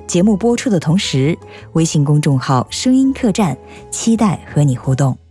节目播出的同时，微信公众号声音客栈期待和你互动。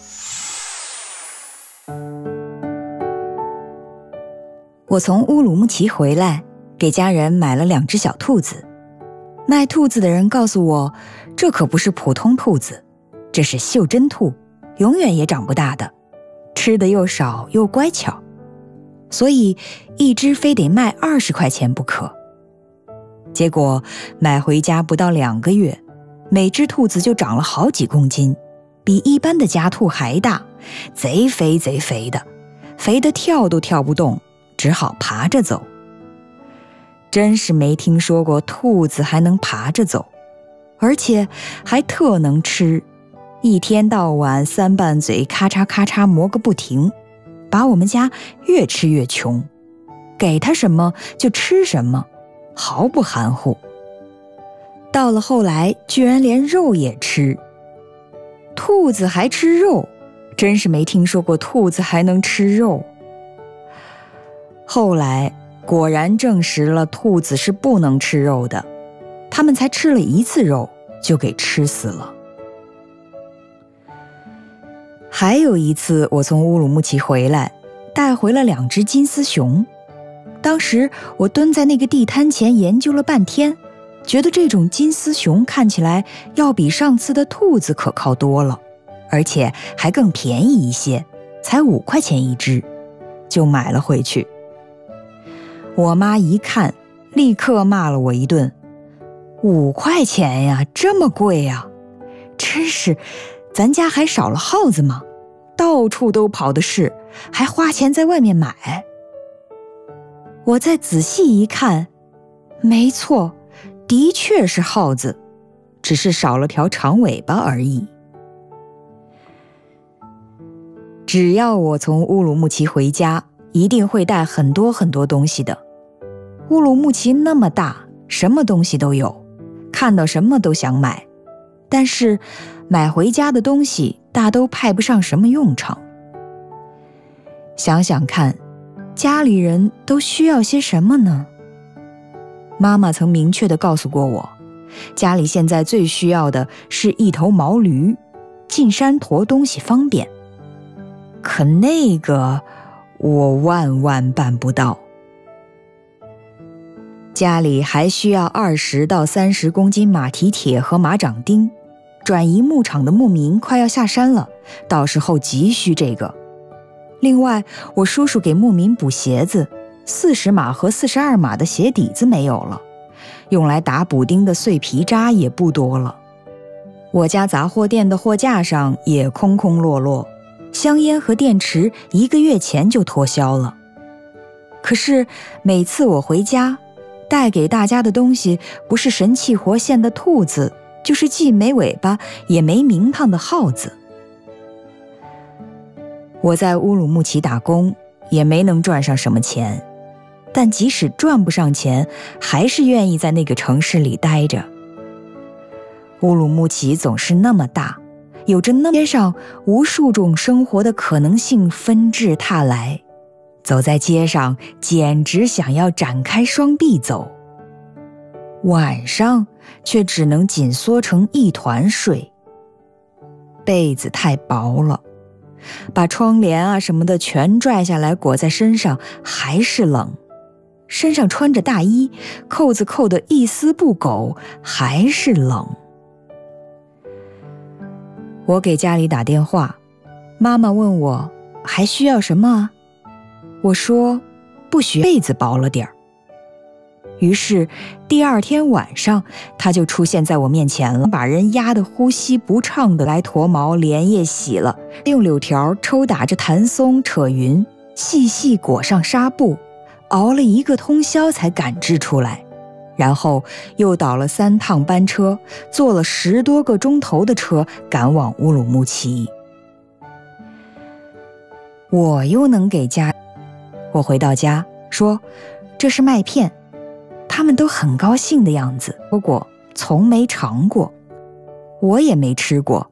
我从乌鲁木齐回来，给家人买了2只小兔子。卖兔子的人告诉我，这可不是普通兔子，这是袖珍兔，永远也长不大的，吃的又少又乖巧，所以1只非得卖20块钱不可。结果买回家不到2个月，每只兔子就长了好几公斤，比一般的家兔还大，贼肥贼肥的，肥得跳都跳不动，只好爬着走。真是没听说过兔子还能爬着走，而且还特能吃，一天到晚3瓣嘴咔嚓咔嚓磨个不停，把我们家越吃越穷，给它什么就吃什么，毫不含糊。到了后来居然连肉也吃，兔子还吃肉，真是没听说过兔子还能吃肉。后来果然证实了兔子是不能吃肉的，它们才吃了1次肉就给吃死了。还有一次我从乌鲁木齐回来，带回了2只金丝熊。当时我蹲在那个地摊前研究了半天，觉得这种金丝熊看起来要比上次的兔子可靠多了，而且还更便宜一些，才5块钱1只，就买了回去。我妈一看，立刻骂了我一顿：“5块钱呀，这么贵呀！真是，咱家还少了耗子吗？到处都跑的是，还花钱在外面买。”我再仔细一看，没错，的确是耗子，只是少了条长尾巴而已。只要我从乌鲁木齐回家，一定会带很多很多东西的。乌鲁木齐那么大，什么东西都有，看到什么都想买，但是买回家的东西大都派不上什么用场。想想看，家里人都需要些什么呢？妈妈曾明确地告诉过我，家里现在最需要的是一头毛驴，进山驮东西方便。可那个我万万办不到。家里还需要20到30公斤马蹄铁和马掌钉，转移牧场的牧民快要下山了，到时候急需这个。另外，我叔叔给牧民补鞋子，40码和42码的鞋底子没有了，用来打补丁的碎皮渣也不多了。我家杂货店的货架上也空空落落，香烟和电池1个月前就脱销了。可是每次我回家，带给大家的东西不是神气活现的兔子，就是既没尾巴也没名堂的耗子。我在乌鲁木齐打工，也没能赚上什么钱，但即使赚不上钱，还是愿意在那个城市里待着。乌鲁木齐总是那么大，有着那么街上无数种生活的可能性纷至沓来，走在街上简直想要展开双臂走。晚上却只能紧缩成一团睡，被子太薄了，把窗帘啊什么的全拽下来裹在身上还是冷，身上穿着大衣，扣子扣得一丝不苟还是冷。我给家里打电话，妈妈问我还需要什么啊？我说不需要，被子薄了点儿。于是第2天晚上，他就出现在我面前了，把人压得呼吸不畅的来脱毛，连夜洗了，用柳条抽打着弹松扯匀，细细裹上纱布，熬了1个通宵才赶制出来，然后又倒了3趟班车，坐了10多个钟头的车赶往乌鲁木齐。我又能给家，我回到家说这是麦片，他们都很高兴的样子。不过从没尝过，我也没吃过，